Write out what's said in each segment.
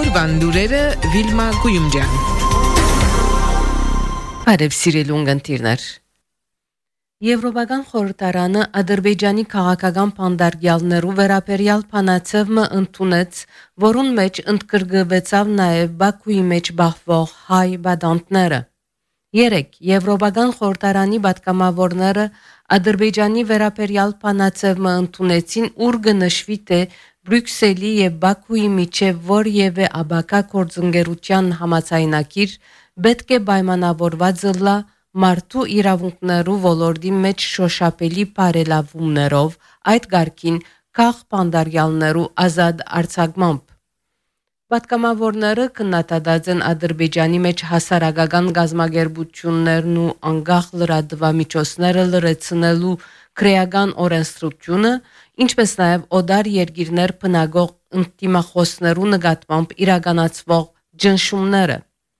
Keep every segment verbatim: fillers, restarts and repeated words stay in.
Օրվան լուրերը Վիլմա Գույումջյան։ Բարև սիրելի ունգընտիրներ։ Եվրոպական խորհրդարանը Ադրբեջանի քաղաքական փանդարգյալներու վերաբերյալ փանացևը ընդունեց, որուն մեջ ընդգրկվեցավ նաև Բաքուի մեջ բախվող հայ բադանտները։ Երեք Եվրոպական խորհրդարանի պատգամավորները Ադրբեջանի վերաբերյալ փանացևը ընդունեցին, ուր կնշվի թե Բրյուսելի եւ Բաքուի միջև որևէ աբակա գործընկերության համաձայնագիր պետք է պայմանավորված լա մարդու իրավունքներու ոլորտի մեջ շոշափելի բարելավումներով, այդ գարկին քաղ փանդարգյալներու ազատ արձակմամբ։ Պատգամավորները կնատադած են Ադրբեջանի մեջ հասարակական գազագերբություններն ու անկախ լրատվամիջոցները լրացնելու քրեական օրենսդրությունը, ինչպես նաև օդար երկիրներ բնագող ինտիմախոսներու նկատմամբ իրականացվող ճնշումները։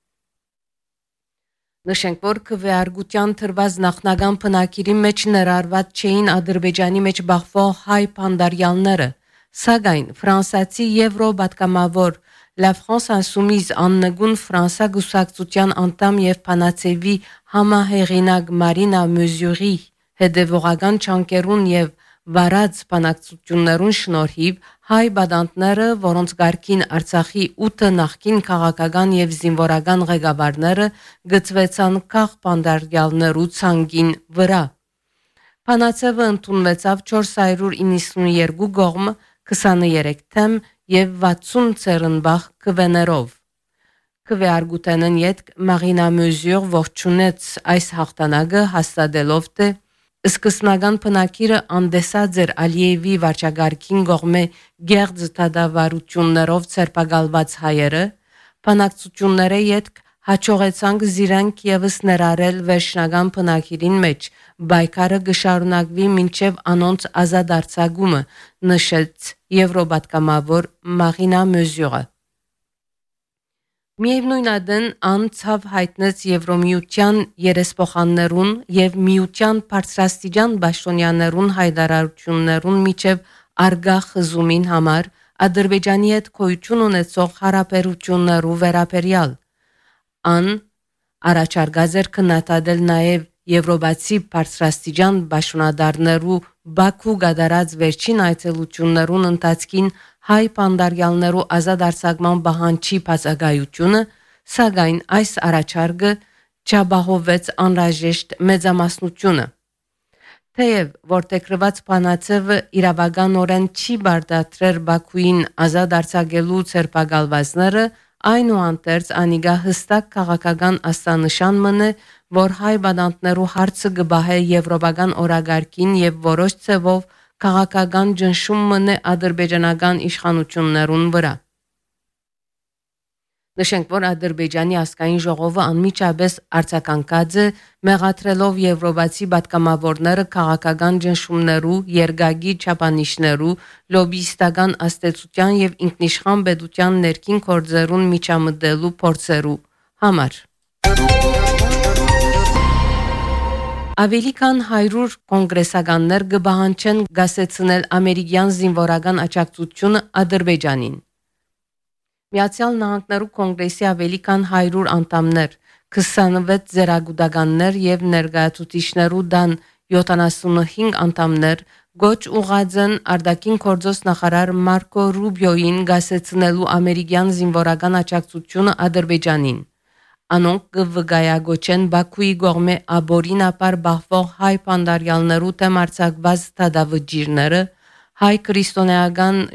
Նշենք, որ քվեարկության թրված նախնական բնակիրի մեջ ներառված չէին Ադրբեջանի մեջ բախվող հայ փանդարգյալները, սակայն ֆրանսիացի եվրոպատգամավոր La France Insoumise աննգուն Ֆրանսա գուսակցության անդամ եւ Փանացեվի համահեղինակ Մարինա Մյուզյուրի հետևողական չանկերուն եւ վարած բանակցություններուն շնորհիվ հայ բադանտները, որոնց գարկին Արցախի ութ նախկին քաղաքական եւ զինվորական ղեկավարները գծվեցան քաղ փանդարգյալներու ցանկին վրա։ Փանացևը ընդունվեցավ չորս հարյուր իննսունուերկու կողմ, քսաներեք թեմ եւ վաթսուն ցերնբախ քվեներով։ Քվեարկութենն յետք Մարինա Մյուզյուր ողջունեց այս հաղթանակը, հաստատելով թե սկզբնական բնակիրը անդեսած էր Ալիևի վարչագարքին կողմէ գերձ դադավարություններով ցերպակալված հայերը, բանակցությունները յետք հաջողեցանք զիրանք եւս ներառել վերջնական բնակիրին մեջ, բայկարը կշարունակվի մինչև անոնց ազատ արձակումը, նշեց եվրոպատգամավոր Մարինա Մյուզյուրը։ Միևնույն ադեն անցավ հայտնեց Եվրոմիության երեսփոխաններուն եւ միության բարձրաստիճան պաշտոնյաներուն հայտարարություններուն միջև արգա խզումին համար Ադրբեջանի հետ գոյություն ունեցող հարաբերություններու վերաբերյալ։ Ան առաջարկած էր քննադատել նաև եվրոպացի բարձրաստիճան պաշտոնատարներու Բաքու գդարած վերջին այցելություններուն ընթացքին հայ փանդարգյալներու ազատ արձակման բանջի բացակայությունը, սակայն այս առաջարկը չապահովեց անհրաժեշտ մեծամասնությունը։ Թեև որտեղրված փանացևը իրավականորեն չի բարդացրել Բաքուին ազատ արձակելու ցերպակալվածները, այնուհանդերձ անիգա հստակ քաղաքական աստանշան մնե, որ հայ բադանտներու հարցը կբահե եվրոպական օրագարկին եւ որոշ ցևով քաղաքական ճնշում մնե ադրբեջանական իշխանություններուն վրա։ Նշենք, որ Ադրբեջանի ազգային ժողովը անմիջապես արձագանքած է, մեղադրելով եվրոպացի պատգամավորները քաղաքական ճնշումներու, երկակի չափանիշներու, լոբիստական աստեցության եւ ինքնիշխան պետության ներքին գործերուն միջամտելու փորձերու համար։ Ավելի քան հարյուր կոնգրեսականներ կբահանջեն գասեցնել ամերիկյան զինվորական աջակցությունը Ադրբեջանին։ Միացյալ Նահանգներու կոնգրեսի ավելի քան հարյուր անդամներ, քսանվեց ձեռագուտականներ եւ ներկայացուցիչներու դան յոթանասունհինգ անդամներ գոչ ուղղածն արտաքին գործոս նախարար Մարկո Ռուբիոին գասեցնելու ամերիկյան զինվորական աջակցությունը Ադրբեջանին։ Անոնք կվգայագոչեն Բաքուի կողմէ աբորինապար բախվող հայ փանդարգյալներու դեմ արձակված դատավճիռները, հայ քրիստոնեական